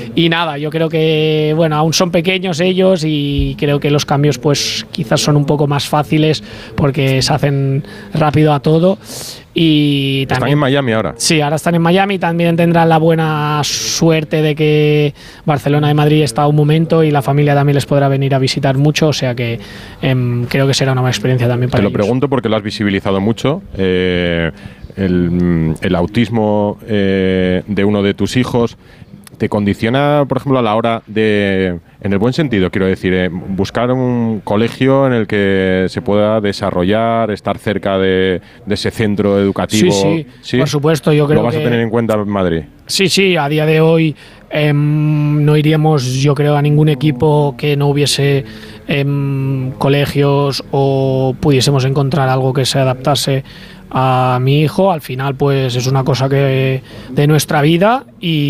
Y nada, yo creo que, bueno, aún son pequeños ellos y creo que los cambios pues quizás son un poco más fáciles porque se hacen rápido a todo. Y también, están en Miami ahora. Sí, ahora están en Miami. También tendrán la buena suerte de que Barcelona y Madrid está un momento y la familia también les podrá venir a visitar mucho, o sea que creo que será una buena experiencia también para ellos. Te lo pregunto porque lo has visibilizado mucho. El autismo de uno de tus hijos te condiciona, por ejemplo, a la hora de, en el buen sentido, quiero decir, buscar un colegio en el que se pueda desarrollar, estar cerca de ese centro educativo. Sí, por supuesto. Yo creo ¿Lo vas a tener en cuenta en Madrid? Sí, a día de hoy no iríamos, yo creo, a ningún equipo que no hubiese colegios o pudiésemos encontrar algo que se adaptase a mi hijo. Al final pues es una cosa que de nuestra vida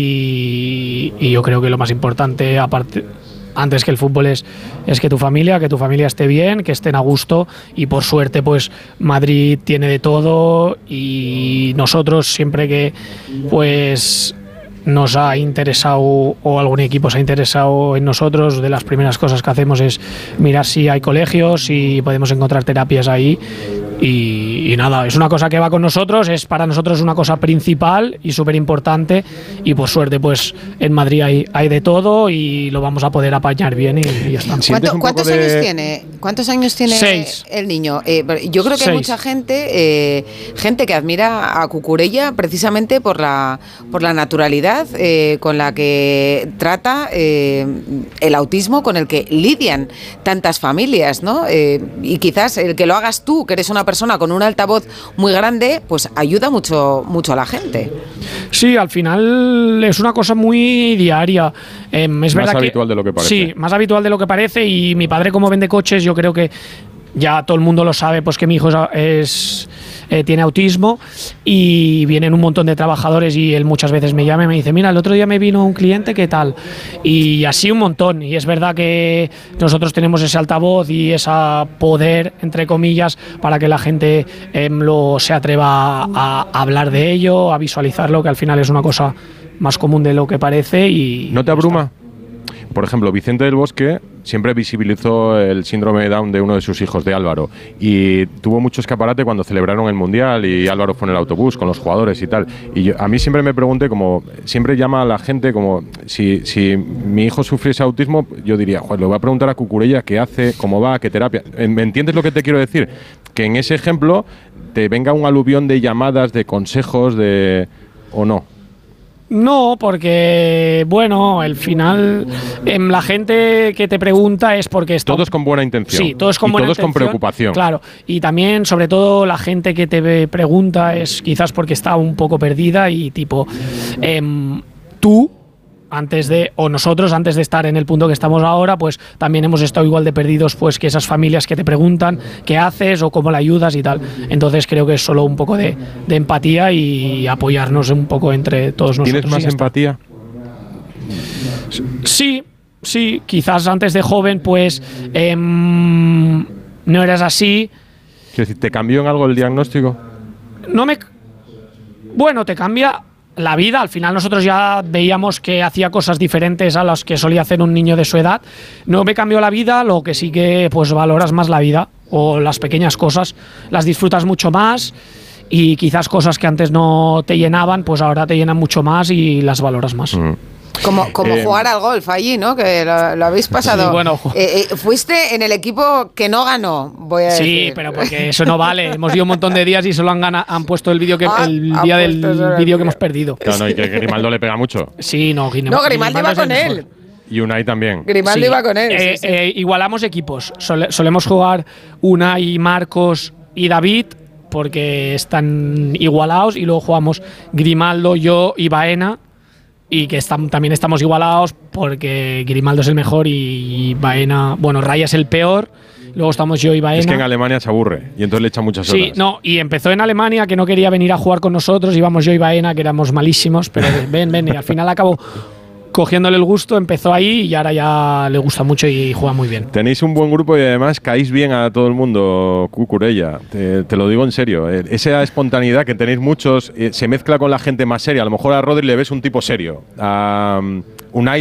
y yo creo que lo más importante aparte antes que el fútbol es que tu familia esté bien, que estén a gusto y por suerte pues Madrid tiene de todo y nosotros siempre que pues nos ha interesado o algún equipo se ha interesado en nosotros, de las primeras cosas que hacemos es mirar si hay colegios, si podemos encontrar terapias ahí y nada, es una cosa que va con nosotros, es para nosotros una cosa principal y súper importante y por suerte pues en Madrid hay de todo y lo vamos a poder apañar bien y ya está. ¿Cuántos años tiene 6. el niño? Yo creo que 6. hay mucha gente que admira a Cucurella precisamente por la naturalidad con la que trata el autismo con el que lidian tantas familias, ¿no? Y quizás el que lo hagas tú, que eres una persona con un altavoz muy grande, pues ayuda mucho a la gente. Sí, al final es una cosa muy diaria. Es más verdad habitual de lo que parece. Sí, más habitual de lo que parece y mi padre como vende coches, yo creo que ya todo el mundo lo sabe, pues que mi hijo tiene autismo y vienen un montón de trabajadores y él muchas veces me llama y me dice, mira, el otro día me vino un cliente, ¿qué tal? Y así un montón. Y es verdad que nosotros tenemos ese altavoz y ese poder, entre comillas, para que la gente se atreva a hablar de ello, a visualizarlo, que al final es una cosa más común de lo que parece. Y ¿no te abruma? Por ejemplo, Vicente del Bosque siempre visibilizó el síndrome de Down de uno de sus hijos, de Álvaro, y tuvo mucho escaparate cuando celebraron el Mundial y Álvaro fue en el autobús con los jugadores y tal. Y a mí siempre me pregunté, como siempre llama a la gente, como si mi hijo sufriese autismo, yo diría, joder, le voy a preguntar a Cucurella qué hace, cómo va, qué terapia. ¿Me entiendes lo que te quiero decir? Que en ese ejemplo te venga un aluvión de llamadas, de consejos, ¿o no? No, porque, bueno, al final la gente que te pregunta es porque está... Todos con buena intención. Sí, todos con buena intención. Todos con preocupación. Claro, y también, sobre todo, la gente que te pregunta es quizás porque está un poco perdida y tipo, tú... nosotros antes de estar en el punto que estamos ahora, pues también hemos estado igual de perdidos pues que esas familias que te preguntan qué haces o cómo le ayudas y tal. Entonces creo que es solo un poco de empatía y apoyarnos un poco entre todos nosotros. ¿Tienes más empatía? Sí, quizás antes de joven pues no eras así. Quiero decir, ¿te cambió en algo el diagnóstico? Bueno, te cambia la vida. Al final nosotros ya veíamos que hacía cosas diferentes a las que solía hacer un niño de su edad. No me cambió la vida, lo que sí que pues valoras más la vida o las pequeñas cosas, las disfrutas mucho más y quizás cosas que antes no te llenaban, pues ahora te llenan mucho más y las valoras más. Como jugar al golf allí, ¿no? Que lo habéis pasado. Sí, bueno. Fuiste en el equipo que no ganó, voy a decir. Sí, pero porque eso no vale. Hemos ido un montón de días y solo han puesto el vídeo el día del vídeo que hemos perdido. No, y que Grimaldo le pega mucho. Sí, no, Grimaldo iba con él. Y Unai también. Grimaldo iba con él. Sí. Igualamos equipos. Solemos jugar Unai, Marcos y David porque están igualados y luego jugamos Grimaldo, yo y Baena. Y que también estamos igualados porque Grimaldo es el mejor y Baena, bueno, Raya es el peor. Luego estamos yo y Baena. Es que en Alemania se aburre y entonces le echa muchas horas. Sí, no, y empezó en Alemania que no quería venir a jugar con nosotros. Íbamos yo y Baena, que éramos malísimos, pero ven, y al final acabó cogiéndole el gusto, empezó ahí y ahora ya le gusta mucho y juega muy bien. Tenéis un buen grupo y además caéis bien a todo el mundo, Cucurella. Te lo digo en serio. Esa espontaneidad que tenéis muchos se mezcla con la gente más seria. A lo mejor a Rodri le ves un tipo serio. A Unai